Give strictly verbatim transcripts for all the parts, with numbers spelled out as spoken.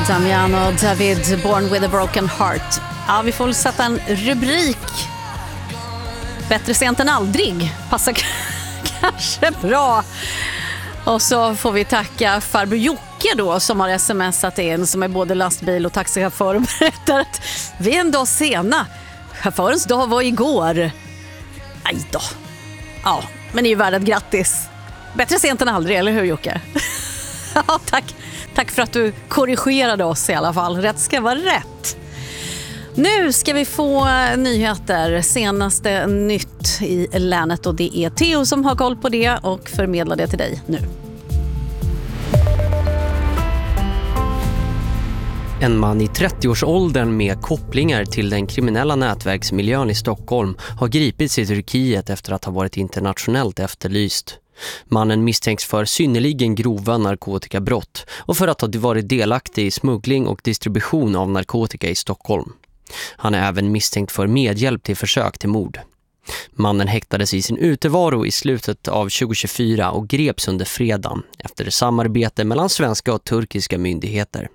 Damiano David, Born with a broken heart. Ja, vi får väl sätta en rubrik. Bättre sent än aldrig. Passar k- kanske bra. Och så får vi tacka farbror Jocke då, som har smsat in, som är både lastbil och taxichaufför, och berättar att vi är en dag sena. Chaufförens dag var igår. Aj då. Ja, men det är ju värd ett grattis. Bättre sent än aldrig, eller hur Jocke? Ja, tack. Tack för att du korrigerade oss i alla fall. Rätt ska vara rätt. Nu ska vi få nyheter. Senaste nytt i länet, och det är Theo som har koll på det och förmedlar det till dig nu. En man i trettioårsåldern med kopplingar till den kriminella nätverksmiljön i Stockholm har gripits i Turkiet efter att ha varit internationellt efterlyst. Mannen misstänks för synnerligen grova narkotikabrott och för att ha varit delaktig i smuggling och distribution av narkotika i Stockholm. Han är även misstänkt för medhjälp till försök till mord. Mannen häktades i sin utevaro i slutet av tjugohundratjugofyra och greps under fredagen efter samarbete mellan svenska och turkiska myndigheter.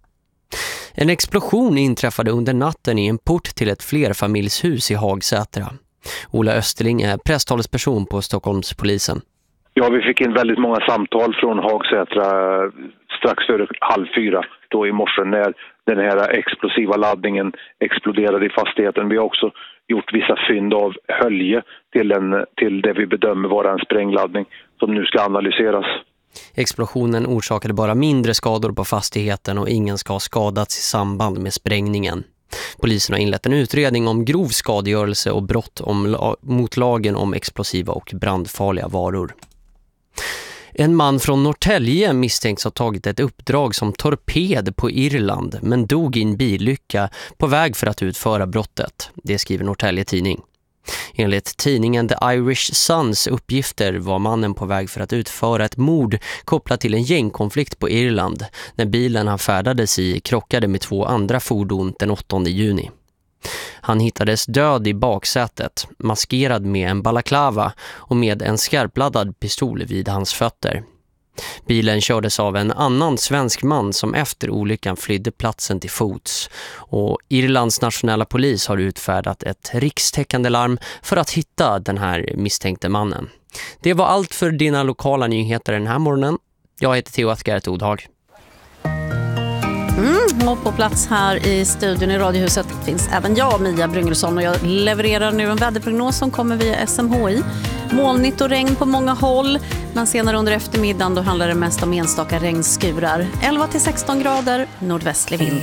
En explosion inträffade under natten i en port till ett flerfamiljshus i Hagsätra. Ola Österling är presstalesperson på Stockholmspolisen. Ja, vi fick in väldigt många samtal från Hagsätra strax före halv fyra då i morse när den här explosiva laddningen exploderade i fastigheten. Vi har också gjort vissa fynd av hölje till, en, till det vi bedömer vara en sprängladdning som nu ska analyseras. Explosionen orsakade bara mindre skador på fastigheten och ingen ska ha skadats i samband med sprängningen. Polisen har inlett en utredning om grov skadegörelse och brott om, mot lagen om explosiva och brandfarliga varor. En man från Norrtälje misstänks ha tagit ett uppdrag som torped på Irland men dog i en bilycka på väg för att utföra brottet. Det skriver Norrtälje Tidning. Enligt tidningen The Irish Suns uppgifter var mannen på väg för att utföra ett mord kopplat till en gängkonflikt på Irland när bilen han färdades i krockade med två andra fordon den åttonde juni. Han hittades död i baksätet, maskerad med en balaklava och med en skarpladdad pistol vid hans fötter. Bilen kördes av en annan svensk man som efter olyckan flydde platsen till fots, och Irlands nationella polis har utfärdat ett rikstäckande larm för att hitta den här misstänkte mannen. Det var allt för dina lokala nyheter den här morgonen. Jag heter Theo Atgert Odhag. Mm, och på plats här i studion i Radiohuset finns även jag, Mia Bryngelsson, och jag levererar nu en väderprognos som kommer via S M H I. Molnigt och regn på många håll, men senare under eftermiddagen då handlar det mest om enstaka regnskurar. elva till sexton grader, nordvästlig vind.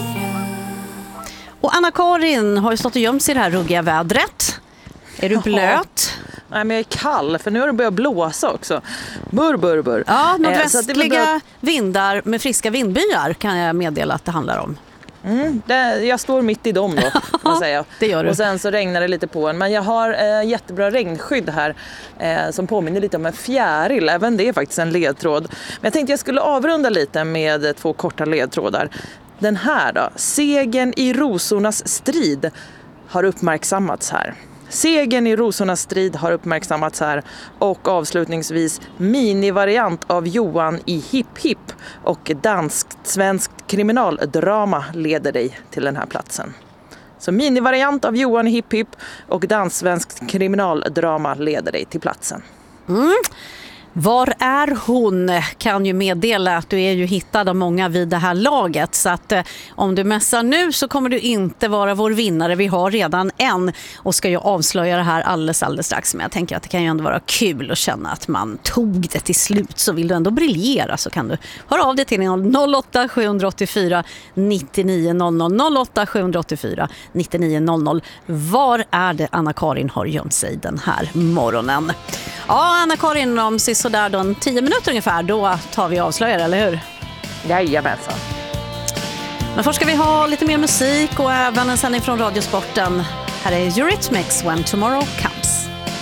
Och Anna-Karin har ju stått och gömt sig i det här ruggiga vädret. Är du blöt? Nej, men jag är kall, för nu har det börjat blåsa också. Burr, burr, burr. Ja, nordvästliga eh, börjat... vindar med friska vindbyar kan jag meddela att det handlar om. Mm, det, jag står mitt i dem då, kan man säga. Det gör du. Och sen så regnar det lite på en. Men jag har eh, jättebra regnskydd här eh, som påminner lite om en fjäril. Även det är faktiskt en ledtråd. Men jag tänkte jag skulle avrunda lite med två korta ledtrådar. Den här då, segern i rosornas strid, har uppmärksammats här. Segern i rosornas strid har uppmärksammats här. Och avslutningsvis minivariant av Johan i Hipp Hipp och danskt-svenskt kriminaldrama leder dig till den här platsen. Så minivariant av Johan i Hipp Hipp och danskt-svenskt kriminaldrama leder dig till platsen. Mm. Var är hon? Kan ju meddela att du är ju hittad av många vid det här laget. Så att eh, om du mässar nu så kommer du inte vara vår vinnare. Vi har redan en och ska ju avslöja det här alldeles, alldeles strax. Men jag tänker att det kan ju ändå vara kul att känna att man tog det till slut. Så vill du ändå briljera så kan du höra av dig till noll åtta sju åtta fyra nio nio noll noll noll åtta sju åtta fyra nio nio noll noll. Var är det Anna-Karin har gömt sig den här morgonen? Ja, Anna-Karin, om sådär då en tio minuter ungefär, då tar vi avslöjar, eller hur? Jajamensan. Men först ska vi ha lite mer musik och även en sändning från Radiosporten. Här är Eurythmics When Tomorrow Comes.